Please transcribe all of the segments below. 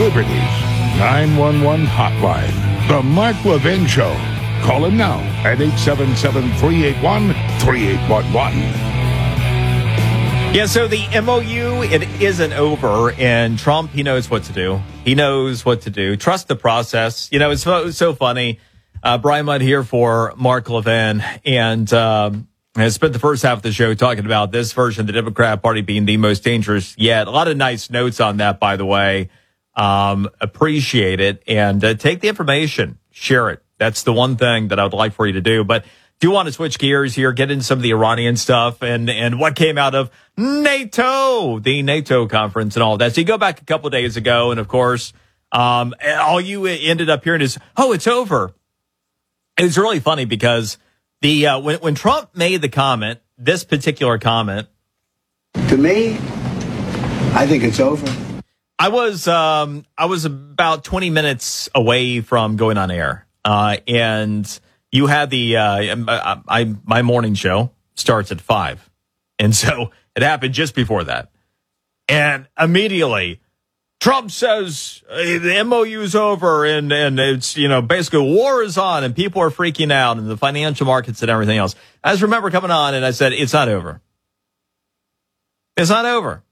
Liberty's 911 hotline. The Mark Levin Show. Call him now at 877-381-3811. Yeah, so the MOU, it isn't over, and Trump, he knows what to do. He knows what to do. Trust the process. You know, it's so funny. Brian Mudd here for Mark Levin, and I spent the first half of the show talking about this version of the Democrat Party being the most dangerous yet. A lot of nice notes on that, by the way. Appreciate it, and take the information, share it. That's the one thing that I would like for you to do. But do want to switch gears here, get into some of the Iranian stuff and what came out of NATO, the NATO conference and all that. So you go back a couple of days ago, and of course, all you ended up hearing is, oh, it's over. It was really funny because the when Trump made the comment, this particular comment, to me, I think it's over. I was about 20 minutes away from going on air, and you had my morning show starts at 5. And so it happened just before that. And immediately Trump says the MOU is over and it's, basically war is on and people are freaking out and the financial markets and everything else. I just remember coming on and I said, it's not over. It's not over.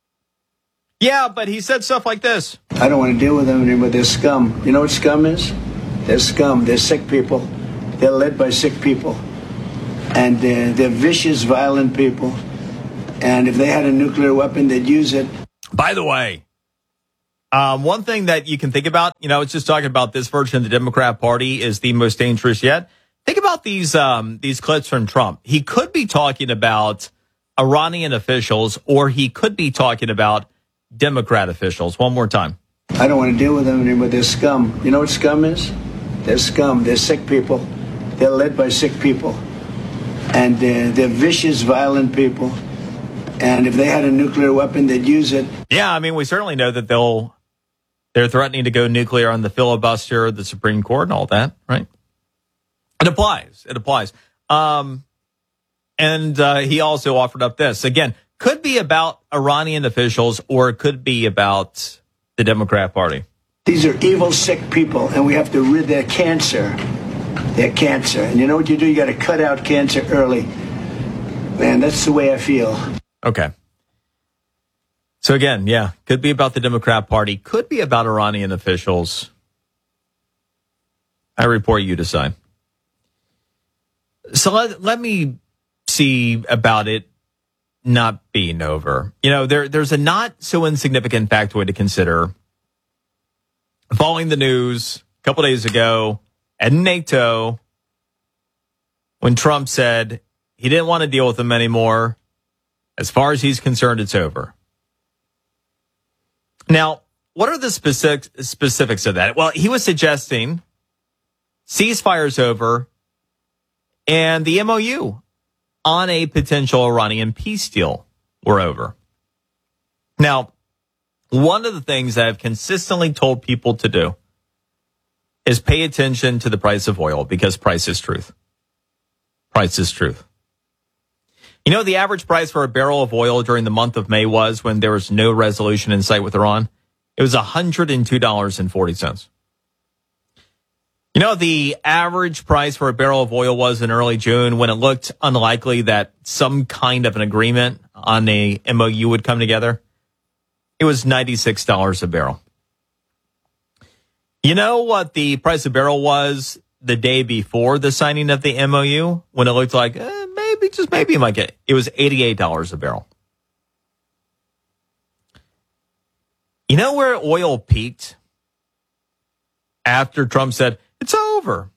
Yeah, but he said stuff like this. I don't want to deal with them anymore. They're scum. You know what scum is? They're scum. They're sick people. They're led by sick people. And they're vicious, violent people. And if they had a nuclear weapon, they'd use it. By the way, one thing that you can think about, it's just talking about this version of the Democrat Party is the most dangerous yet. Think about these clips from Trump. He could be talking about Iranian officials, or he could be talking about Democrat officials. One more time. I don't want to deal with them anymore. They're scum. You know what scum is? They're scum. They're sick people. They're led by sick people. And they're vicious, violent people. And if they had a nuclear weapon, they'd use it. Yeah, I mean, we certainly know that they're threatening to go nuclear on the filibuster, the Supreme Court, and all that, right? It applies. And he also offered up this. Again, could be about Iranian officials, or it could be about the Democrat Party. These are evil, sick people, and we have to rid their cancer. Their cancer. And you know what you do? You got to cut out cancer early. Man, that's the way I feel. Okay. So again, yeah, could be about the Democrat Party, could be about Iranian officials. I report, you decide. So let me see about it not being over. There's a not so insignificant factoid to consider. Following the news a couple days ago at NATO, when Trump said he didn't want to deal with them anymore. As far as he's concerned, it's over. Now, what are the specifics of that? Well, he was suggesting ceasefire's over and the MOU on a potential Iranian peace deal were over. Now, one of the things that I've consistently told people to do is pay attention to the price of oil, because price is truth. Price is truth. The average price for a barrel of oil during the month of May was, when there was no resolution in sight with Iran, it was $102.40. The average price for a barrel of oil was in early June, when it looked unlikely that some kind of an agreement on a MOU would come together. It was $96 a barrel. You know what the price of barrel was the day before the signing of the MOU, when it looked like maybe you might get it? It was $88 a barrel. You know where oil peaked after Trump said, it's over?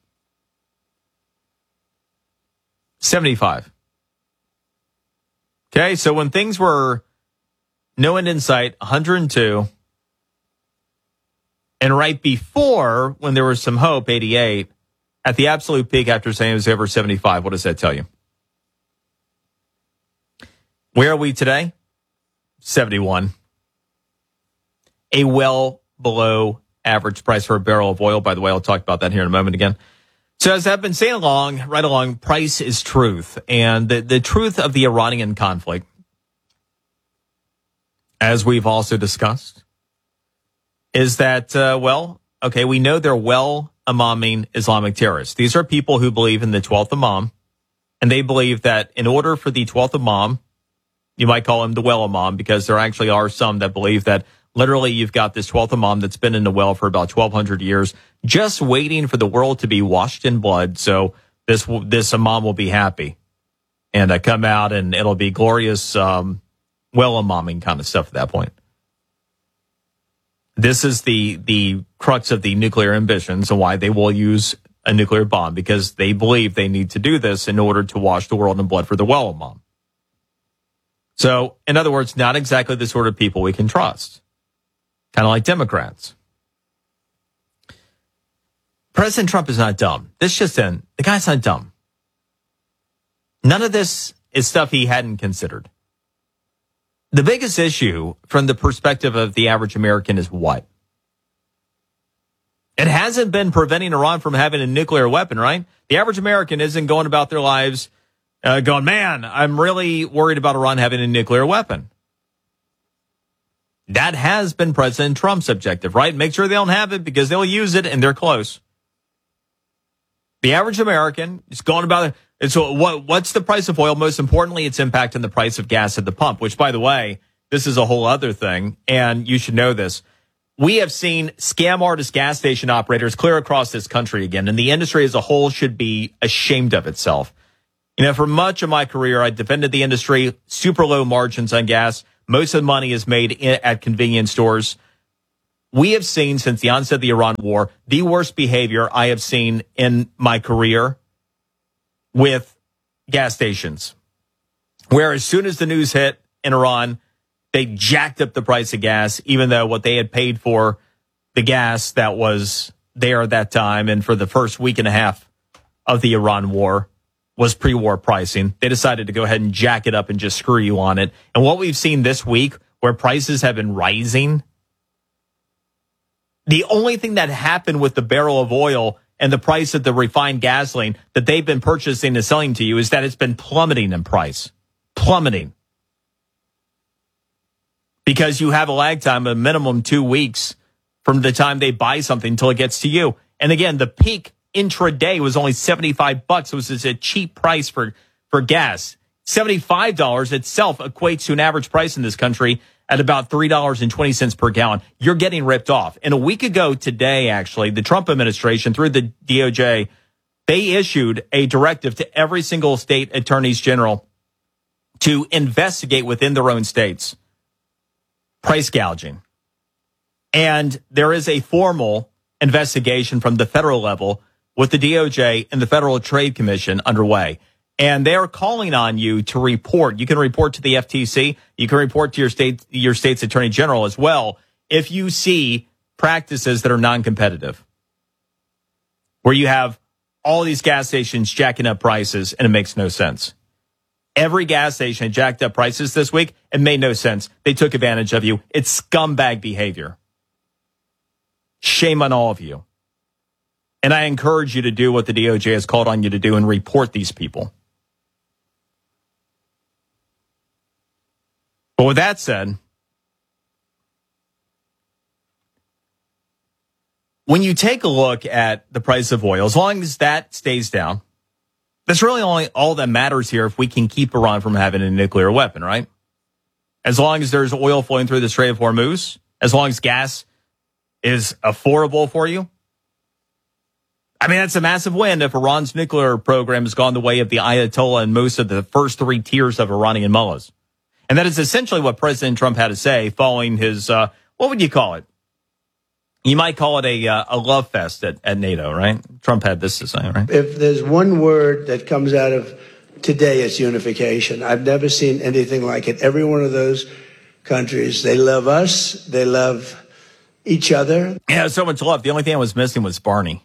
75. Okay, so when things were no end in sight, 102. And right before, when there was some hope, 88. At the absolute peak after saying it was over, 75. What does that tell you? Where are we today? 71. A well below average price for a barrel of oil. By the way, I'll talk about that here in a moment again. So as I've been saying right along, price is truth. And the truth of the Iranian conflict, as we've also discussed, is that, okay, we know they're well-imaming Islamic terrorists. These are people who believe in the 12th Imam, and they believe that in order for the 12th Imam, you might call him the well Imam, because there actually are some that believe that literally you've got this 12th Imam that's been in the well for about 1,200 years, just waiting for the world to be washed in blood, so this Imam will be happy and come out, and it'll be glorious well-imaming kind of stuff at that point. This is the crux of the nuclear ambitions and why they will use a nuclear bomb, because they believe they need to do this in order to wash the world in blood for the well Imam. So, in other words, not exactly the sort of people we can trust. Kind of like Democrats. President Trump is not dumb. The guy's not dumb. None of this is stuff he hadn't considered. The biggest issue from the perspective of the average American is what? It hasn't been preventing Iran from having a nuclear weapon, right? The average American isn't going about their lives going, man, I'm really worried about Iran having a nuclear weapon. That has been President Trump's objective, right? Make sure they don't have it because they'll use it and they're close. The average American is going about it. And so what's the price of oil? Most importantly, its impact on the price of gas at the pump, which, by the way, this is a whole other thing, and you should know this. We have seen scam artist gas station operators clear across this country again, and the industry as a whole should be ashamed of itself. You know, for much of my career, I defended the industry, super low margins on gas. Most of the money is made at convenience stores. We have seen, since the onset of the Iran war, the worst behavior I have seen in my career with gas stations, where as soon as the news hit in Iran, they jacked up the price of gas, even though what they had paid for the gas that was there at that time and for the first week and a half of the Iran war was pre-war pricing. They decided to go ahead and jack it up and just screw you on it. And what we've seen this week, where prices have been rising, the only thing that happened with the barrel of oil and the price of the refined gasoline that they've been purchasing and selling to you is that it's been plummeting in price. Plummeting. Because you have a lag time of minimum 2 weeks from the time they buy something until it gets to you. And again, the peak intraday was only $75. It was just a cheap price for gas. $75 itself equates to an average price in this country at about $3.20 per gallon. You're getting ripped off. And a week ago today, actually, the Trump administration, through the DOJ, they issued a directive to every single state attorneys general to investigate within their own states price gouging. And there is a formal investigation from the federal level with the DOJ and the Federal Trade Commission underway. And they're calling on you to report. You can report to the FTC. You can report to your state's attorney general as well if you see practices that are non-competitive, where you have all these gas stations jacking up prices and it makes no sense. Every gas station had jacked up prices this week. It made no sense. They took advantage of you. It's scumbag behavior. Shame on all of you. And I encourage you to do what the DOJ has called on you to do and report these people. But with that said, when you take a look at the price of oil, as long as that stays down, that's really only all that matters here if we can keep Iran from having a nuclear weapon, right? As long as there's oil flowing through the Strait of Hormuz, as long as gas is affordable for you. I mean, that's a massive win if Iran's nuclear program has gone the way of the Ayatollah and most of the first three tiers of Iranian mullahs. And that is essentially what President Trump had to say following his, what would you call it? You might call it a love fest at NATO, right? Trump had this to say, right? If there's one word that comes out of today, it's unification. I've never seen anything like it. Every one of those countries, they love us. They love each other. Yeah, so much love. The only thing I was missing was Barney.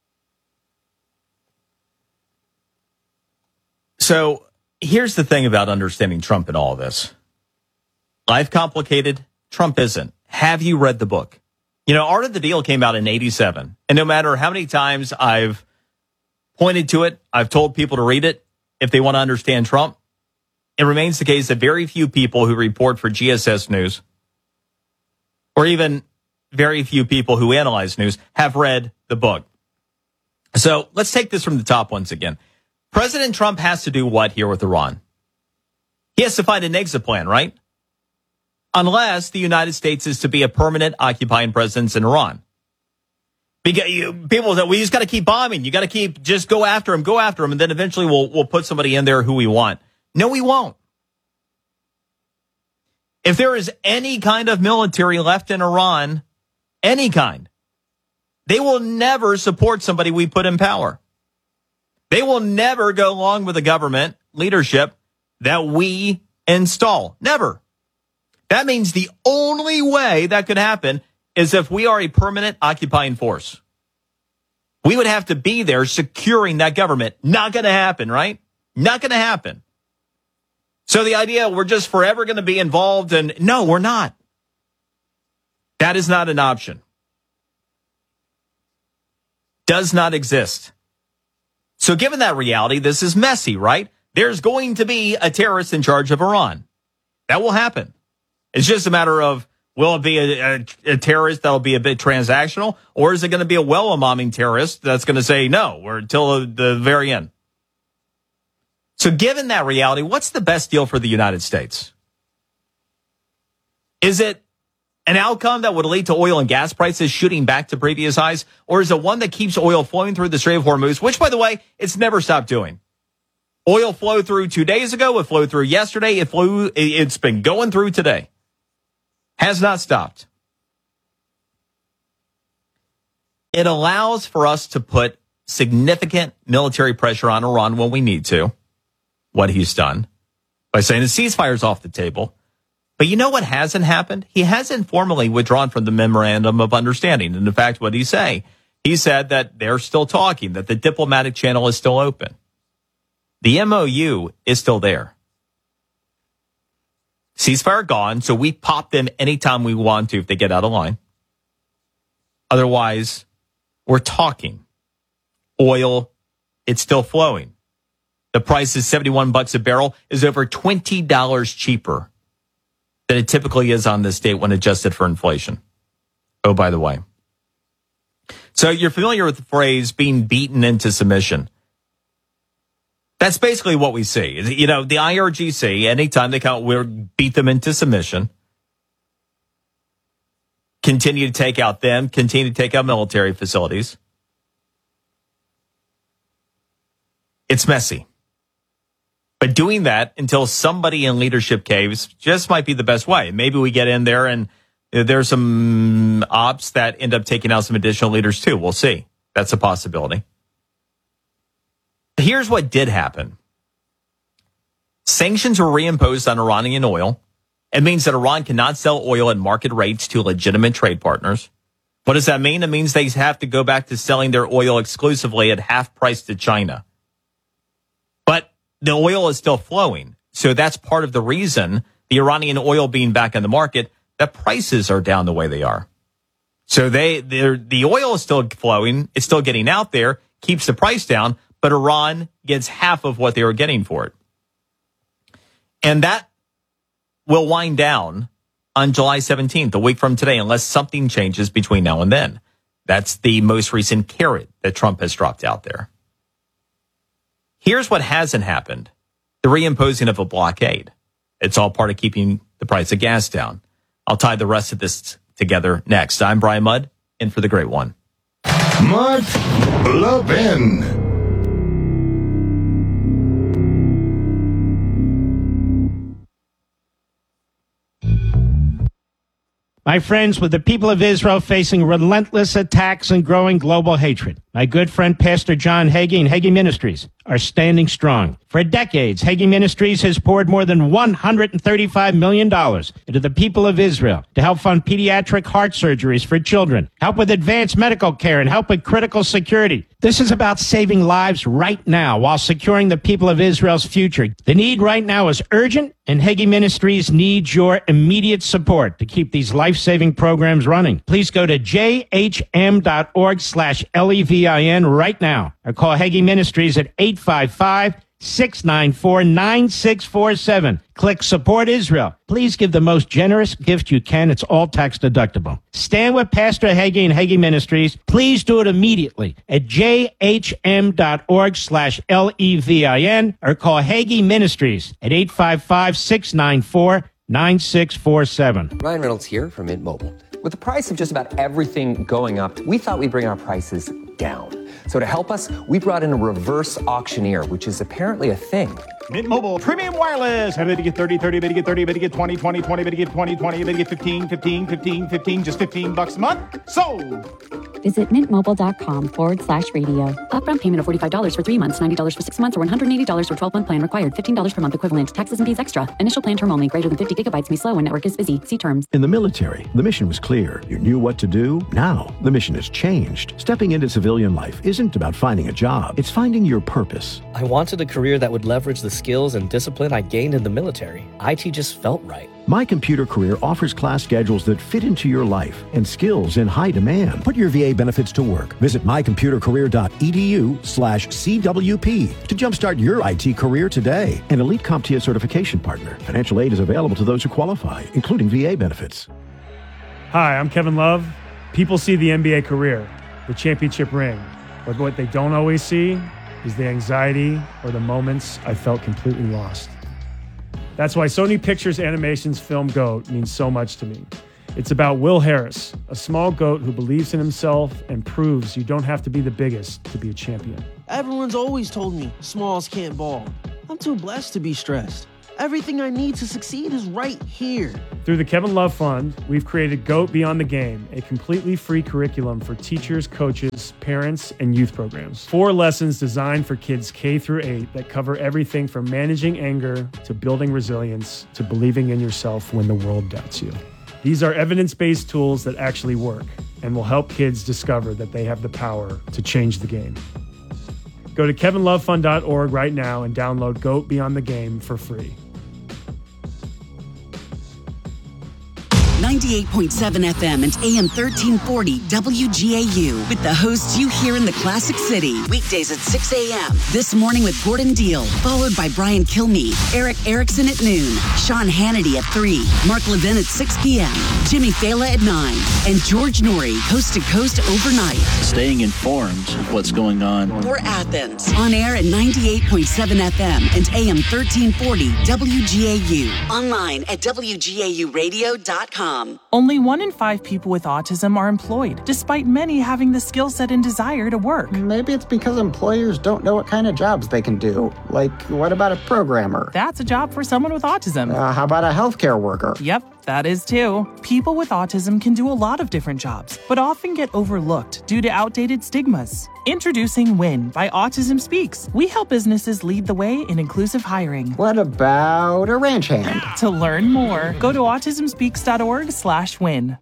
So here's the thing about understanding Trump and all of this. Life complicated. Trump isn't. Have you read the book? You know, Art of the Deal came out in 1987. And no matter how many times I've pointed to it, I've told people to read it if they want to understand Trump, it remains the case that very few people who report for GSS News or even very few people who analyze news have read the book. So let's take this from the top once again. President Trump has to do what here with Iran? He has to find an exit plan, right? Unless the United States is to be a permanent occupying presence in Iran. Because people say, well, you just got to keep bombing. You got to just go after him, and then eventually we'll put somebody in there who we want. No, we won't. If there is any kind of military left in Iran, any kind, they will never support somebody we put in power. They will never go along with the government leadership that we install. Never. That means the only way that could happen is if we are a permanent occupying force. We would have to be there securing that government. Not going to happen, right? Not going to happen. So the idea we're just forever going to be involved in, no, we're not. That is not an option. Does not exist. So given that reality, this is messy, right? There's going to be a terrorist in charge of Iran. That will happen. It's just a matter of, will it be a terrorist that'll be a bit transactional, or is it going to be a well-bombing terrorist that's going to say, no, we're until the very end? So given that reality, what's the best deal for the United States? Is it an outcome that would lead to oil and gas prices shooting back to previous highs, or is it one that keeps oil flowing through the Strait of Hormuz, which, by the way, it's never stopped doing? Oil flowed through 2 days ago. It flowed through yesterday. It's been going through today. Has not stopped. It allows for us to put significant military pressure on Iran when we need to, what he's done, by saying the ceasefire's off the table. But you know what hasn't happened? He hasn't formally withdrawn from the memorandum of understanding. And in fact, what did he say? He said that they're still talking, that the diplomatic channel is still open. The MOU is still there. Ceasefire gone, so we pop them anytime we want to if they get out of line. Otherwise, we're talking. Oil, it's still flowing. The price is $71 a barrel, is over $20 cheaper than it typically is on this date when adjusted for inflation. Oh, by the way. So you're familiar with the phrase being beaten into submission. That's basically what we see. You know, the IRGC, anytime they we'll beat them into submission, continue to take out them, continue to take out military facilities. It's messy. But doing that until somebody in leadership caves just might be the best way. Maybe we get in there and there's some ops that end up taking out some additional leaders too. We'll see. That's a possibility. Here's what did happen. Sanctions were reimposed on Iranian oil. It means that Iran cannot sell oil at market rates to legitimate trade partners. What does that mean? It means they have to go back to selling their oil exclusively at half price to China. But the oil is still flowing. So that's part of the reason the Iranian oil being back in the market, that prices are down the way they are. So the oil is still flowing. It's still getting out there, keeps the price down. But Iran gets half of what they were getting for it. And that will wind down on July 17th, a week from today, unless something changes between now and then. That's the most recent carrot that Trump has dropped out there. Here's what hasn't happened. The reimposing of a blockade. It's all part of keeping the price of gas down. I'll tie the rest of this together next. I'm Brian Mudd, in for the Great One. Mark Levin. My friends, with the people of Israel facing relentless attacks and growing global hatred, my good friend Pastor John Hagee and Hagee Ministries are standing strong. For decades, Hagee Ministries has poured more than $135 million into the people of Israel to help fund pediatric heart surgeries for children, help with advanced medical care, and help with critical security. This is about saving lives right now while securing the people of Israel's future. The need right now is urgent, and Hagee Ministries needs your immediate support to keep these life-saving programs running. Please go to jhm.org/LEVIN right now or call Hagee Ministries at 855 855-694-9647. Click Support Israel. Please give the most generous gift you can. It's all tax deductible. Stand with Pastor Hagee and Hagee Ministries. Please do it immediately at jhm.org/LEVIN or call Hagee Ministries at 855-694-9647. Ryan Reynolds here from Mint Mobile. With the price of just about everything going up, we thought we'd bring our prices down. So to help us, we brought in a reverse auctioneer, which is apparently a thing. Mint Mobile Premium Wireless. How to get 30, 30, how to get 30, how to get 20, 20, 20, how to get 20, 20, how to get 15, 15, 15, 15, just $15 a month? Sold! Visit mintmobile.com/radio. Upfront payment of $45 for 3 months, $90 for 6 months, or $180 for 12-month plan required. $15 per month equivalent. Taxes and fees extra. Initial plan term only. Greater than 50 gigabytes may slow when network is busy. See terms. In the military, the mission was clear. You knew what to do. Now, the mission has changed. Stepping into civilian life isn't about finding a job. It's finding your purpose. I wanted a career that would leverage the skills and discipline I gained in the military. IT just felt right. My Computer Career offers class schedules that fit into your life and skills in high demand. Put your VA benefits to work. Visit mycomputercareer.edu/CWP to jumpstart your IT career today. An elite CompTIA certification partner. Financial aid is available to those who qualify, including VA benefits. Hi, I'm Kevin Love. People see the NBA career, the championship ring, but what they don't always see is the anxiety or the moments I felt completely lost. That's why Sony Pictures Animation's film GOAT means so much to me. It's about Will Harris, a small goat who believes in himself and proves you don't have to be the biggest to be a champion. Everyone's always told me smalls can't ball. I'm too blessed to be stressed. Everything I need to succeed is right here. Through the Kevin Love Fund, we've created GOAT Beyond the Game, a completely free curriculum for teachers, coaches, parents, and youth programs. 4 lessons designed for kids K through 8 that cover everything from managing anger to building resilience to believing in yourself when the world doubts you. These are evidence-based tools that actually work and will help kids discover that they have the power to change the game. Go to kevinlovefund.org right now and download GOAT Beyond the Game for free. 98.7 FM and AM 1340 WGAU with the hosts you hear in the Classic City. Weekdays at 6 a.m. This morning with Gordon Deal, followed by Brian Kilmeade, Eric Erickson at noon, Sean Hannity at 3, Mark Levin at 6 p.m., Jimmy Fela at 9, and George Norrie, coast to coast overnight. Staying informed of what's going on. For Athens, on air at 98.7 FM and AM 1340 WGAU. Online at WGAUradio.com. Only 1 in 5 people with autism are employed, despite many having the skill set and desire to work. Maybe it's because employers don't know what kind of jobs they can do. Like, what about a programmer? That's a job for someone with autism. How about a healthcare worker? Yep, that is too. People with autism can do a lot of different jobs, but often get overlooked due to outdated stigmas. Introducing WIN by Autism Speaks. We help businesses lead the way in inclusive hiring. What about a ranch hand? To learn more, go to autismspeaks.org/win.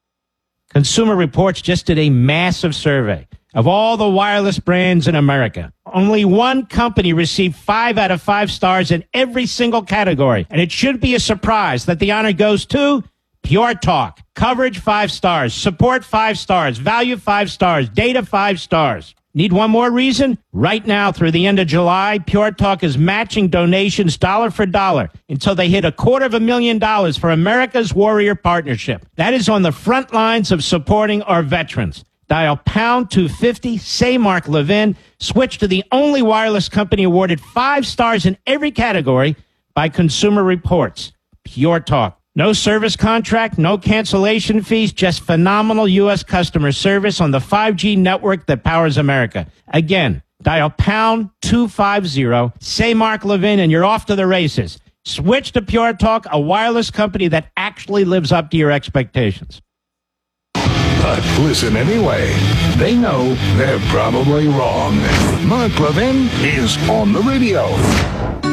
Consumer Reports just did a massive survey of all the wireless brands in America. Only one company received 5 out of 5 stars in every single category. And it should be a surprise that the honor goes to Pure Talk. Coverage 5 stars, support 5 stars, value 5 stars, data 5 stars. Need one more reason? Right now, through the end of July, Pure Talk is matching donations dollar for dollar until they hit $250,000 for America's Warrior Partnership. That is on the front lines of supporting our veterans. Dial pound 250, say Mark Levin, switch to the only wireless company awarded 5 stars in every category by Consumer Reports. Pure Talk. No service contract, no cancellation fees, just phenomenal U.S. customer service on the 5G network that powers America. Again, dial pound 250, say Mark Levin, and you're off to the races. Switch to Pure Talk, a wireless company that actually lives up to your expectations. But listen anyway. They know they're probably wrong. Mark Levin is on the radio.